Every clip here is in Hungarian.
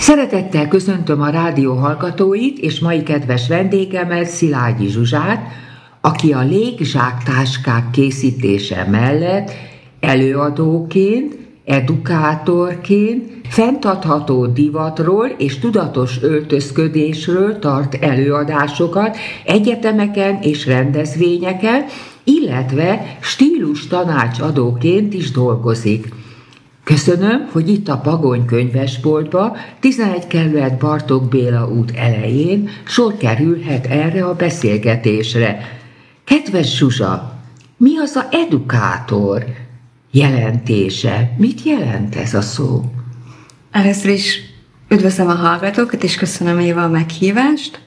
Szeretettel köszöntöm a rádió hallgatóit és mai kedves vendégemet, Szilágyi Zsuzsát, aki a légzsáktáskák készítése mellett előadóként, edukátorként, fenntartható divatról és tudatos öltözködésről tart előadásokat egyetemeken és rendezvényeken, illetve stílus tanácsadóként is dolgozik. Köszönöm, hogy itt a Pagony könyvesboltba, 11 kerület Bartók Béla út elején sor kerülhet erre a beszélgetésre. Kedves Zsuzsa, mi az a edukátor jelentése? Mit jelent ez a szó? Először is üdvözlöm a hallgatókat, és köszönöm Éva a meghívást.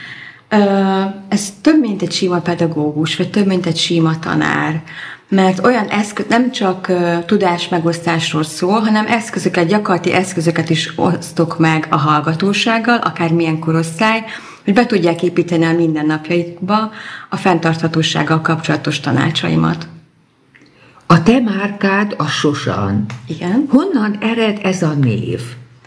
Ez több, mint egy sima pedagógus, vagy több, mint egy sima tanár. Mert olyan nem csak tudásmegosztásról szól, hanem gyakorlati eszközöket is osztok meg a hallgatósággal, akármilyen korosztály, hogy be tudják építeni a mindennapjaikba a fenntarthatósággal kapcsolatos tanácsaimat. A te márkád a Sosan. Igen. Honnan ered ez a név?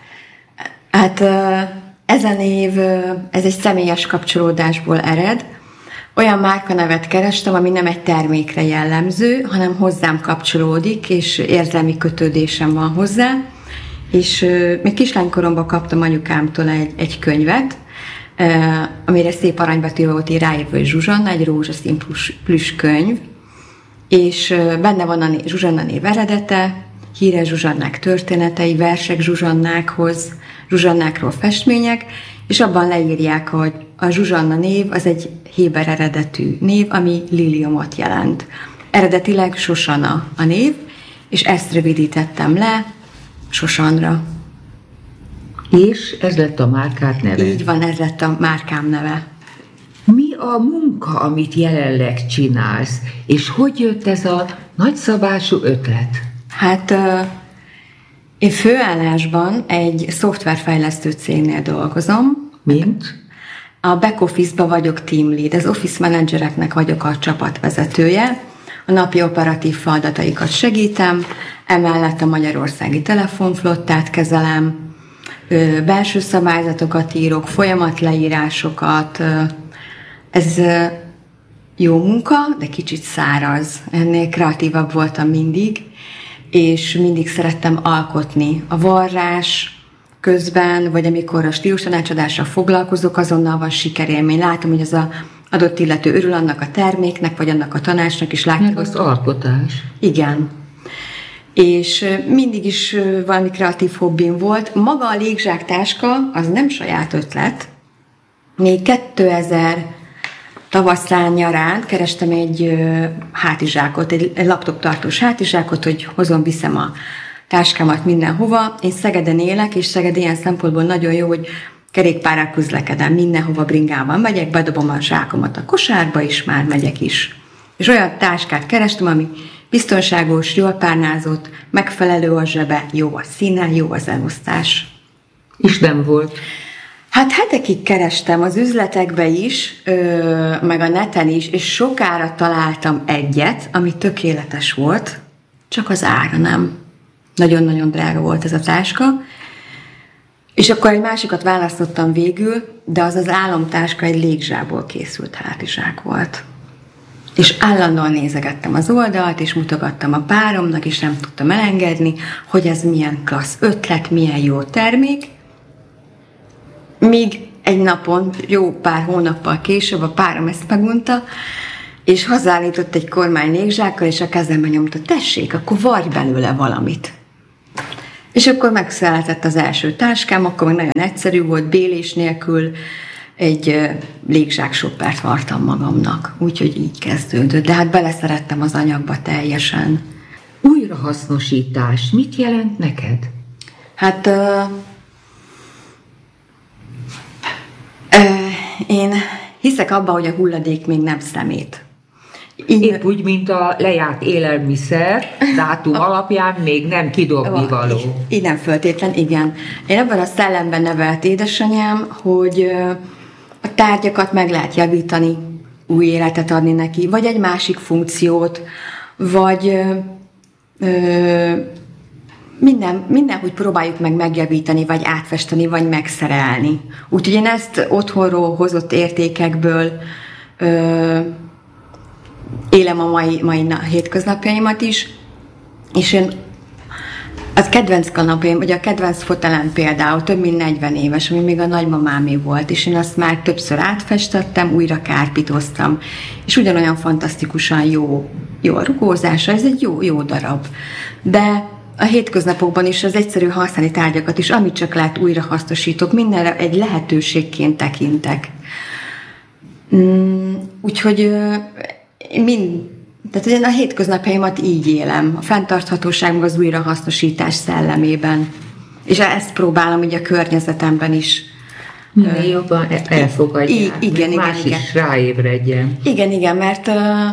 Hát ez a név, ez egy személyes kapcsolódásból ered. Olyan márkanevet kerestem, ami nem egy termékre jellemző, hanem hozzám kapcsolódik, és érzelmi kötődésem van hozzá. És még kislánykoromban kaptam anyukámtól egy könyvet, amire szép aranybetűvel volt Rájövő Zsuzsanna, egy rózsaszín plüss könyv, és benne van a Zsuzsanna név eredete, híres Zsuzsannák történetei, versek Zsuzsannákról festmények, és abban leírják, hogy a Zsuzsanna név az egy héber eredetű név, ami liliomot jelent. Eredetileg Sosana a név, és ezt rövidítettem le Sosanra. És ez lett a márkád neve? Így van, ez lett a márkám neve. Mi a munka, amit jelenleg csinálsz, és hogy jött ez a nagyszabású ötlet? Hát én főállásban egy szoftverfejlesztő cégnél dolgozom. Mint? A back office-ba vagyok team lead, az office menedzsereknek vagyok a csapatvezetője. A napi operatív feladataikat segítem, emellett a magyarországi telefonflottát kezelem, belső szabályzatokat írok, folyamatleírásokat. Ez jó munka, de kicsit száraz. Ennél kreatívabb voltam mindig, és mindig szerettem alkotni. A varrás közben, vagy amikor a stílus tanácsadással foglalkozok, azonnal van sikerélmény. Látom, hogy az adott illető örül annak a terméknek, vagy annak a tanácsnak is. Meg az alkotás. Igen. És mindig is valami kreatív hobbim volt. Maga a légzsáktáska az nem saját ötlet. Még 2000 tavaszán, nyarán kerestem egy hátizsákot, egy laptoptartós hátizsákot, hogy viszem a táskámat mindenhova. Én Szegeden élek, és Szeged ilyen szempontból nagyon jó, hogy kerékpárral közlekedem, mindenhova bringával megyek, bedobom a zsákomat a kosárba, és már megyek is. És olyan táskát kerestem, ami biztonságos, jól párnázott, megfelelő a zsebe, jó a színe, jó az elosztás. És nem volt? Hát hetekig kerestem az üzletekbe is, meg a neten is, és sokára találtam egyet, ami tökéletes volt, csak az ára nem. Nagyon-nagyon drága volt ez a táska. És akkor egy másikat választottam végül, de az álomtáska egy légzsákból készült hátizsák volt. És állandóan nézegettem az oldalt, és mutogattam a páromnak, és nem tudtam elengedni, hogy ez milyen klassz ötlet, milyen jó termék. Míg egy napon, jó pár hónappal később a párom ezt megunta, és hazállított egy kormány légzsákkal, és a kezembe nyomta, tessék, akkor varj belőle valamit. És akkor megszületett az első táskám, akkor még nagyon egyszerű volt, bélés nélkül egy légzsáksoppert vartam magamnak. Úgyhogy így kezdődött, de hát beleszerettem az anyagba teljesen. Újrahasznosítás mit jelent neked? Hát én hiszek abban, hogy a hulladék még nem szemét. Épp úgy, mint a lejárt élelmiszer dátum alapján még nem kidobni való. Így nem föltétlen, igen. Én ebben a szellemben nevelt édesanyám, hogy a tárgyakat meg lehet javítani, új életet adni neki, vagy egy másik funkciót, vagy mindenhogy próbáljuk meg megjavítani, vagy átfesteni, vagy megszerelni. Úgyhogy én ezt otthonról hozott értékekből élem a mai hétköznapjaimat is, és én az kedvenc kanapém, vagy a kedvenc fotelem például több mint 40 éves, ami még a nagymamámé volt, és én azt már többször átfestettem, újra kárpitoztam, és ugyanolyan fantasztikusan jó a rugózása, ez egy jó darab. De a hétköznapokban is az egyszerű használni tárgyakat is, amit csak lehet újra hasznosítok, mindenre egy lehetőségként tekintek. Úgyhogy tehát én a hétköznapjaimat így élem, a fenntarthatóság meg az újrahasznosítás szellemében. És ezt próbálom így a környezetemben is. Minél jobban elfogadják, igen, más is ráébredjen. Igen, mert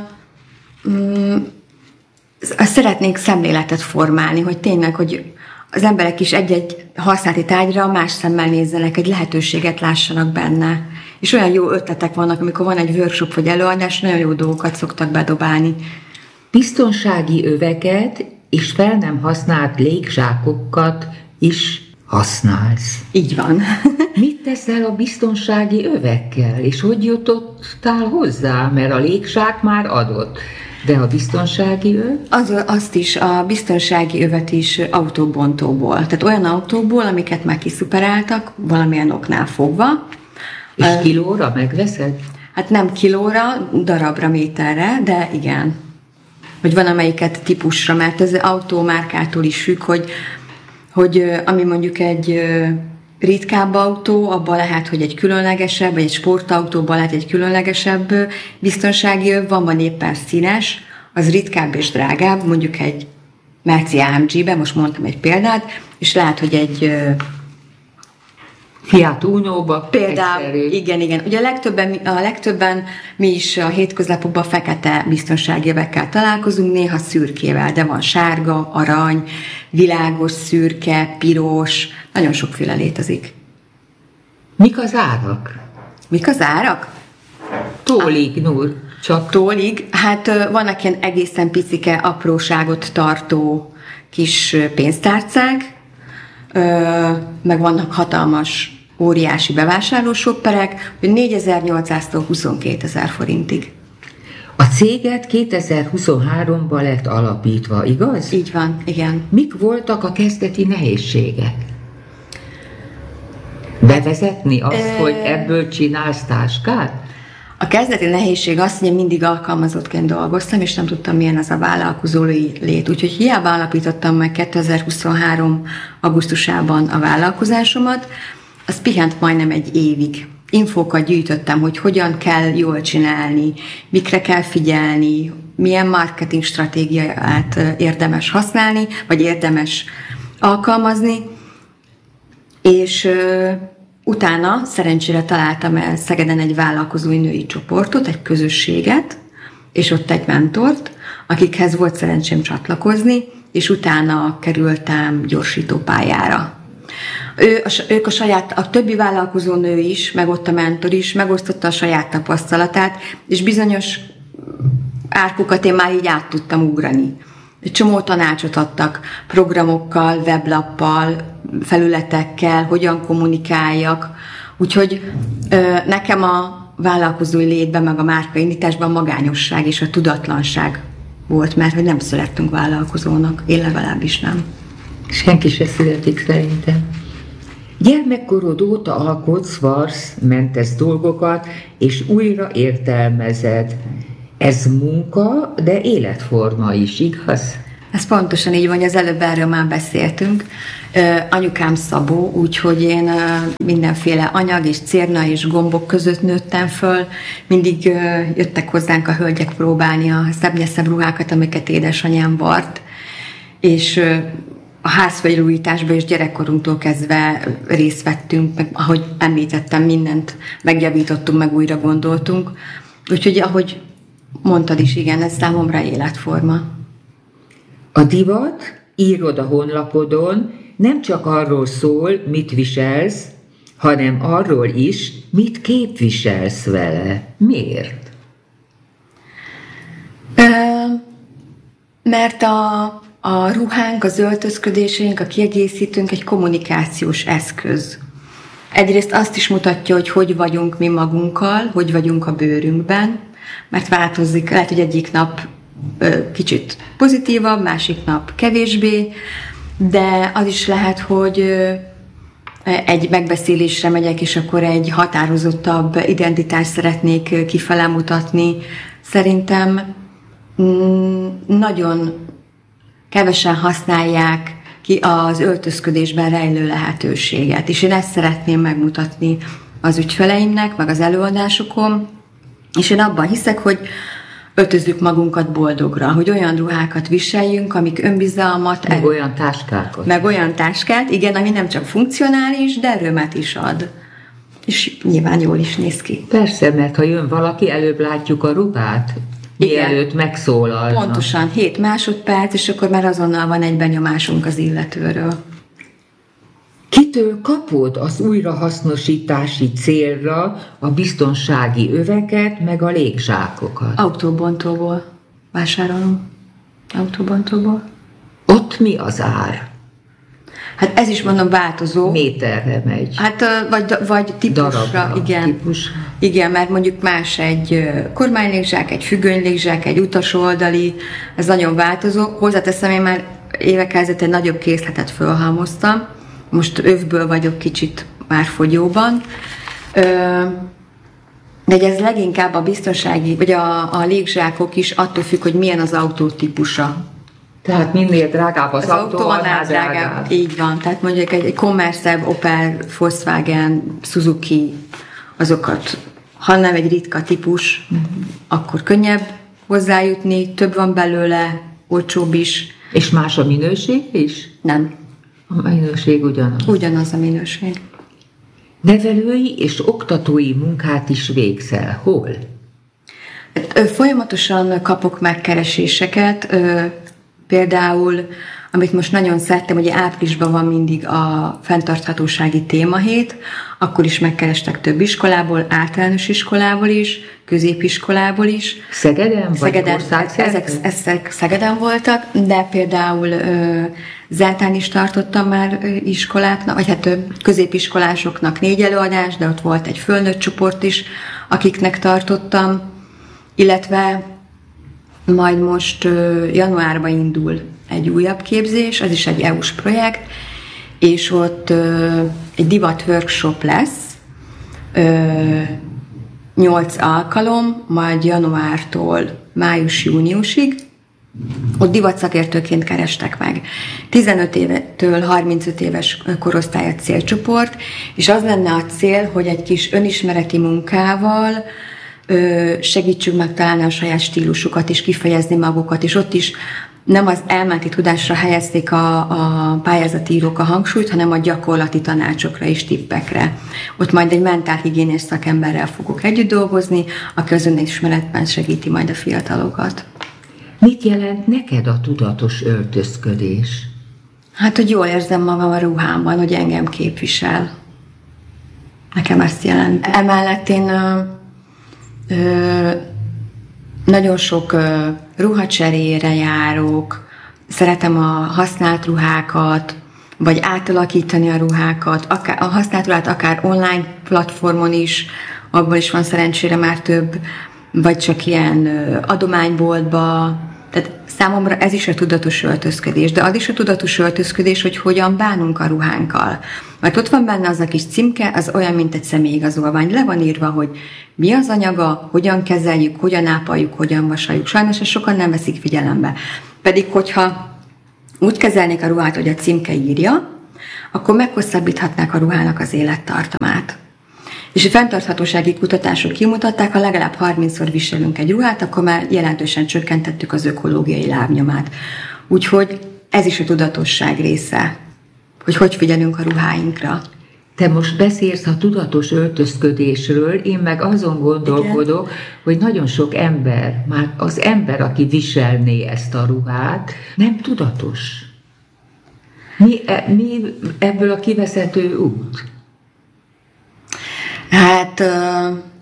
szeretnénk szemléletet formálni, hogy tényleg, hogy az emberek is egy-egy használati tárgyra más szemmel nézzenek, egy lehetőséget lássanak benne. És olyan jó ötletek vannak, amikor van egy workshop vagy előadás, nagyon jó dolgokat szoktak bedobálni. Biztonsági öveket és fel nem használt légzsákokat is használsz. Így van. Mit teszel a biztonsági övekkel, és hogy jutottál hozzá? Mert a légzsák már adott, de a biztonsági öv? Azt is, a biztonsági övet is autóbontóból. Tehát olyan autóból, amiket már kiszuperáltak, valamilyen oknál fogva. És kilóra megveszed? Hát nem kilóra, darabra, méterre, de igen. Vagy van amelyiket típusra, mert ez autómárkától is függ, hogy ami mondjuk egy ritkább autó, abban lehet, hogy egy különlegesebb, vagy egy sportautóban lehet egy különlegesebb biztonsági öv, van éppen színes, az ritkább és drágább, mondjuk egy Merci AMG-ben, most mondtam egy példát, és lehet, hogy egy Fiat Uno-ba például, igen. Ugye a legtöbben mi is a hétköznapokban fekete biztonsági övekkel találkozunk, néha szürkével, de van sárga, arany, világos, szürke, piros, nagyon sokféle létezik. Mik az árak? Mik az árak? Tólig, Nur. Csak tólig. Hát vannak ilyen egészen picike apróságot tartó kis pénztárcák, meg vannak hatalmas, óriási bevásárlóshopperek, hogy 4800-tól 22 000 forintig. A céget 2023-ban lett alapítva, igaz? Így van, igen. Mik voltak a kezdeti nehézségek? Bevezetni azt, hogy ebből csinálsz táskát? A kezdeti nehézség az, hogy én mindig alkalmazottként dolgoztam, és nem tudtam, milyen az a vállalkozói lét. Úgyhogy hiába alapítottam meg 2023. augusztusában a vállalkozásomat, az pihent majdnem egy évig. Infókat gyűjtöttem, hogy hogyan kell jól csinálni, mikre kell figyelni, milyen marketing stratégiát érdemes használni, vagy érdemes alkalmazni, és utána szerencsére találtam el Szegeden egy vállalkozói női csoportot, egy közösséget, és ott egy mentort, akikhez volt szerencsém csatlakozni, és utána kerültem gyorsítópályára. Ők a többi vállalkozó nő is, meg ott a mentor is megosztotta a saját tapasztalatát, és bizonyos árkokat én már így át tudtam ugrani. Egy csomó tanácsot adtak programokkal, weblappal, felületekkel, hogyan kommunikáljak. Úgyhogy nekem a vállalkozói létben, meg a márkaindításban a magányosság és a tudatlanság volt, mert hogy nem születtünk vállalkozónak, én legalábbis nem. Senki se születik szerintem. Gyermekkorod óta alkotsz, varsz, mentesz dolgokat, és újra értelmezed. Ez munka, de életforma is, igaz? Ez pontosan így van, az előbb erről már beszéltünk. Anyukám Szabó, úgyhogy én mindenféle anyag és cérna és gombok között nőttem föl. Mindig jöttek hozzánk a hölgyek próbálni a szebb ruhákat, amiket édesanyám vart. És a házfelújításban és gyerekkorunktól kezdve részt vettünk, meg ahogy említettem, mindent megjavítottunk, meg újra gondoltunk. Úgyhogy ahogy mondtad is, igen, ez számomra életforma. A divat, írod a honlapodon, nem csak arról szól, mit viselsz, hanem arról is, mit képviselsz vele. Miért? Mert A ruhánk, az öltözködéseink, a kiegészítőnk egy kommunikációs eszköz. Egyrészt azt is mutatja, hogy vagyunk mi magunkkal, hogy vagyunk a bőrünkben, mert változik, lehet, hogy egyik nap kicsit pozitívabb, másik nap kevésbé, de az is lehet, hogy egy megbeszélésre megyek, és akkor egy határozottabb identitást szeretnék kifele mutatni. Szerintem nagyon kevesen használják ki az öltözködésben rejlő lehetőséget, és én ezt szeretném megmutatni az ügyfeleimnek, meg az előadásokon, és én abban hiszek, hogy öltözzük magunkat boldogra, hogy olyan ruhákat viseljünk, amik önbizalmat... Meg olyan táskákat. Meg olyan táskát, igen, ami nem csak funkcionális, de örömet is ad. És nyilván jól is néz ki. Persze, mert ha jön valaki, előbb látjuk a ruhát, mielőtt megszólalna. Pontosan, 7 másodperc, és akkor már azonnal van egy benyomásunk az illetőről. Kitől kapod az újrahasznosítási célra a biztonsági öveket, meg a légzsákokat? Autóbontóból vásárolom. Autóbontóból. Ott mi az ár? Hát ez is mondom változó. Méterre megy. Hát vagy típusra, darabra, igen. Típus. Igen, mert mondjuk más egy kormánylégzsák, egy függönylégzsák, egy utasoldali, ez nagyon változó. Hozzáteszem, én már évek ezelőtt egy nagyobb készletet fölhalmoztam. Most övből vagyok kicsit már fogyóban. De ez leginkább a biztonsági, vagy a légzsákok is attól függ, hogy milyen az autó típusa. Tehát minél drágább az autó, annál drágább. Így van. Tehát mondjuk egy kommerszebb Opel, Volkswagen, Suzuki, azokat, ha nem egy ritka típus, akkor könnyebb hozzájutni, több van belőle, olcsóbb is. És más a minőség is? Nem. A minőség ugyanaz. Ugyanaz a minőség. Nevelői és oktatói munkát is végzel. Hol? Folyamatosan kapok megkereséseket, például, amit most nagyon szerettem, hogy áprilisban van mindig a fenntarthatósági témahét, akkor is megkerestek több iskolából, általános iskolából is, középiskolából is. Szegeden? Szegeden, ezek Szegeden voltak, de például Zentán is tartottam már iskoláknak, vagy hát középiskolásoknak 4 előadás, de ott volt egy fölnőtt csoport is, akiknek tartottam, illetve majd most januárban indul egy újabb képzés, az is egy EU-s projekt, és ott egy divat workshop lesz, 8 alkalom, majd januártól május-júniusig. Ott divatszakértőként kerestek meg. 15 évetől 35 éves korosztály a célcsoport, és az lenne a cél, hogy egy kis önismereti munkával segítsünk megtalálni a saját stílusukat és kifejezni magukat, és ott is nem az elméleti tudásra helyezték a pályázatírók a hangsúlyt, hanem a gyakorlati tanácsokra és tippekre. Ott majd egy mentálhigiénés szakemberrel fogok együtt dolgozni, aki az önismeretben segíti majd a fiatalokat. Mit jelent neked a tudatos öltözködés? Hát, hogy jól érzem magam a ruhámban, hogy engem képvisel. Nekem ezt jelent. Emellett én nagyon sok ruhacserére járok, szeretem a használt ruhákat, vagy átalakítani a ruhákat, a használt ruhát akár online platformon is, abból is van szerencsére már több, vagy csak ilyen adományboltba. Tehát számomra ez is a tudatos öltözködés, de az is a tudatos öltözködés, hogy hogyan bánunk a ruhánkkal. Mert ott van benne az a kis címke, az olyan, mint egy személyigazolvány. Le van írva, hogy mi az anyaga, hogyan kezeljük, hogyan ápoljuk, hogyan vasaljuk. Sajnos ezt sokan nem veszik figyelembe. Pedig, hogyha úgy kezelnék a ruhát, hogy a címke írja, akkor meghosszabbíthatnák a ruhának az élettartamát. És a fenntarthatósági kutatások kimutatták, ha legalább 30-szor viselünk egy ruhát, akkor már jelentősen csökkentettük az ökológiai lábnyomát. Úgyhogy ez is a tudatosság része, hogy figyelünk a ruháinkra. Te most beszélsz a tudatos öltözködésről, én meg azon gondolkodok, igen, hogy nagyon sok ember, már az ember, aki viselné ezt a ruhát, nem tudatos. Mi ebből a kivezető út? Hát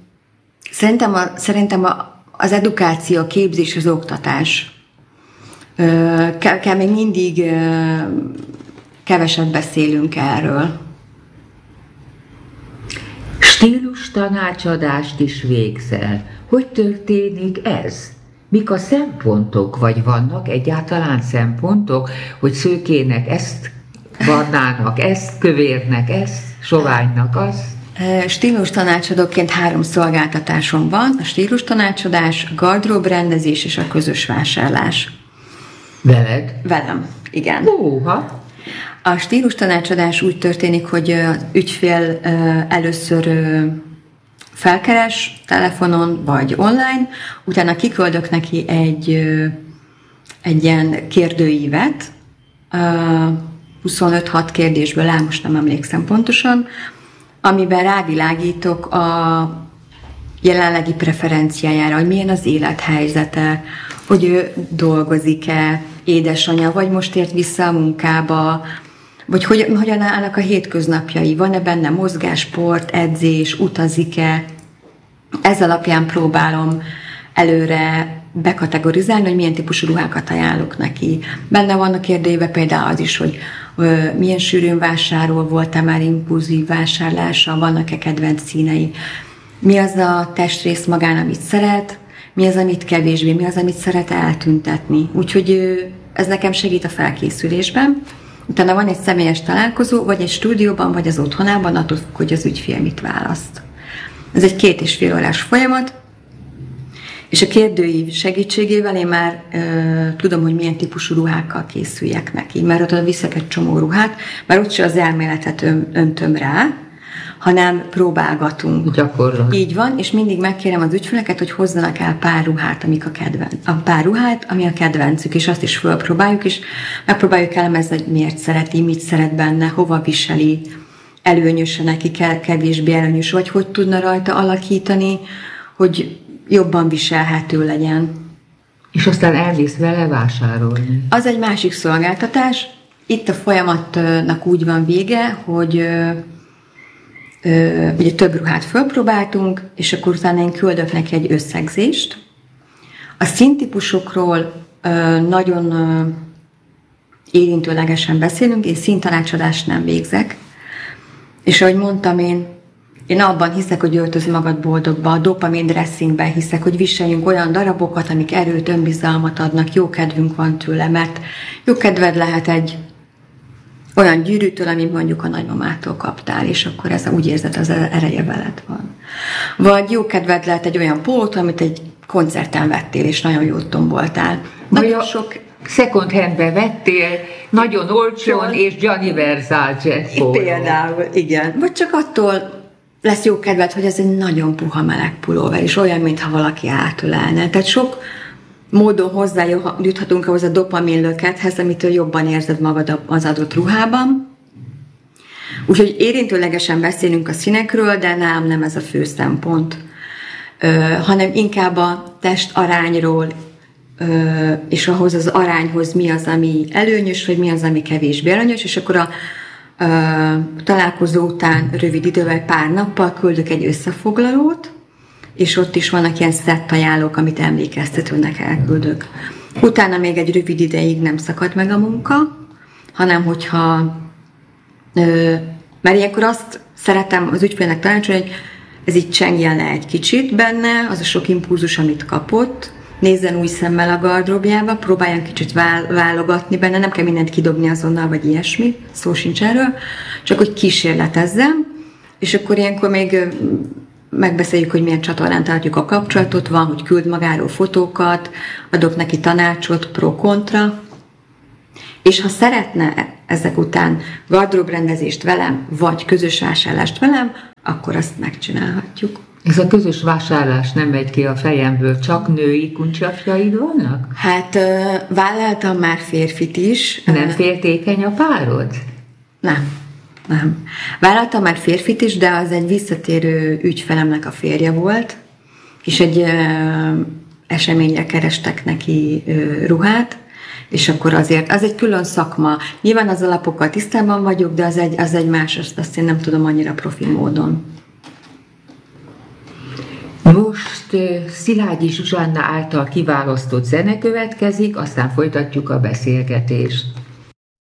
szerintem az edukáció, a képzés, az oktatás. Kell még mindig keveset beszélünk erről. Stílus tanácsadást is végzel. Hogy történik ez? Mik a szempontok, vagy vannak egyáltalán szempontok, hogy szőkének ezt, barnának ezt, kövérnek ezt, soványnak azt? Stílus tanácsadóként 3 szolgáltatásom van, a stílus tanácsadás, a gardróbrendezés és a közös vásárlás. Veled? Velem, igen. Húha! A stílus tanácsadás úgy történik, hogy az ügyfél először felkeres telefonon vagy online, utána kiküldök neki egy ilyen kérdőívet, 25-6 kérdésből áll, most nem emlékszem pontosan, amiben rávilágítok a jelenlegi preferenciájára, hogy milyen az élethelyzete, hogy ő dolgozik-e, édesanyja, vagy most ért vissza a munkába, vagy hogyan állnak a hétköznapjai, van-e benne mozgás, sport, edzés, utazik-e. Ez alapján próbálom előre bekategorizálni, hogy milyen típusú ruhákat ajánlok neki. Benne van a kérdőjében például az is, hogy milyen sűrűn vásárol, volt-e már impulzív vásárlása, vannak-e kedvenc színei, mi az a testrész magán, amit szeret, mi az, amit kevésbé, mi az, amit szeret eltüntetni. Úgyhogy ez nekem segít a felkészülésben. Utána van egy személyes találkozó, vagy egy stúdióban, vagy az otthonában, attól függ, hogy az ügyfél mit választ. Ez egy 2,5 órás folyamat, és a kérdőív segítségével én már tudom, hogy milyen típusú ruhákkal készüljek neki, mert oda viszek egy csomó ruhát, mert ott se az elméletet öntöm rá, hanem próbálgatunk. Gyakorlat. Így van, és mindig megkérem az ügyfeleket, hogy hozzanak el pár ruhát, ami a kedvencük, és azt is fölpróbáljuk, és megpróbáljuk elemezni, hogy miért szereti, mit szeret benne, hova viseli, előnyös neki, kevésbé előnyös, vagy hogy tudna rajta alakítani, hogy jobban viselhető legyen. És aztán elmész vele vásárolni. Az egy másik szolgáltatás. Itt a folyamatnak úgy van vége, hogy ugye több ruhát fölpróbáltunk, és akkor utána én küldök neki egy összegzést. A színtípusokról nagyon érintőlegesen beszélünk, én színtanácsadást nem végzek, és ahogy mondtam, én abban hiszek, hogy öltöz magad boldogba, a dopamin dressingben hiszek, hogy viseljünk olyan darabokat, amik erőt, önbizalmat adnak, jó kedvünk van tőle, mert jó kedved lehet egy olyan gyűrűtől, amit mondjuk a nagymamától kaptál, és akkor ez úgy érzed, az ereje veled van. Vagy jó kedved lehet egy olyan pólótól, amit egy koncerten vettél, és nagyon jót tomboltál. Nagyon sok second handbe vettél, nagyon olcsón, és Gianni Versace póló. Például, igen. Vagy csak attól lesz jó kedved, hogy ez egy nagyon puha meleg pulóver, és olyan, mintha valaki átölelne. Tehát sok módon hozzájuthatunk ahhoz a dopamin lökethez, amitől jobban érzed magad az adott ruhában. Úgyhogy érintőlegesen beszélünk a színekről, de nálam nem ez a fő szempont, hanem inkább a testarányról, és ahhoz az arányhoz mi az, ami előnyös, vagy mi az, ami kevésbé előnyös, és akkor a találkozó után rövid idővel, pár nappal küldök egy összefoglalót, és ott is vannak ilyen szett ajánlók, amit emlékeztetőnek elküldök. Utána még egy rövid ideig nem szakad meg a munka, hanem hogyha, mert ilyenkor azt szeretem az ügyfélnek tanácsolni, hogy ez így csengjen le egy kicsit benne, az a sok impulzus, amit kapott, nézzen új szemmel a gardróbjába, próbáljon kicsit válogatni benne, nem kell mindent kidobni azonnal, vagy ilyesmi, szó sincs erről, csak hogy kísérletezzem, és akkor ilyenkor még megbeszéljük, hogy milyen csatornán tartjuk a kapcsolatot, van, hogy küld magáról fotókat, adok neki tanácsot, pro-kontra, és ha szeretne ezek után gardróbrendezést velem, vagy közös vásárlást velem, akkor azt megcsinálhatjuk. Ez a közös vásárlás nem megy ki a fejemből, csak női kuncsafjaid vannak? Hát vállaltam már férfit is. Nem féltékeny a párod? Nem. Vállaltam már férfit is, de az egy visszatérő ügyfelemnek a férje volt, és egy eseményre kerestek neki ruhát, és akkor azért, az egy külön szakma. Nyilván az alapokkal tisztában vagyok, de az egy más, azt én nem tudom annyira profi módon. Most Szilágyi Zsuzsanna által kiválasztott zene következik, aztán folytatjuk a beszélgetést.